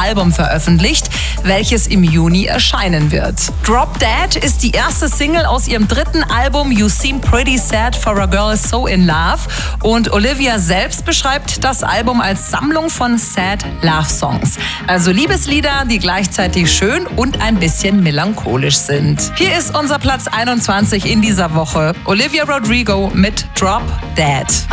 Album veröffentlicht, welches im Juni erscheinen wird. Drop Dead ist die erste Single aus ihrem dritten Album You Seem Pretty Sad for a Girl So in Love und Olivia selbst beschreibt das Album als Sammlung von Sad Love Songs. Also Liebeslieder, die gleichzeitig schön und ein bisschen melancholisch sind. Hier ist unser Platz 21 in dieser Woche. Olivia Rodrigo mit Drop Dead.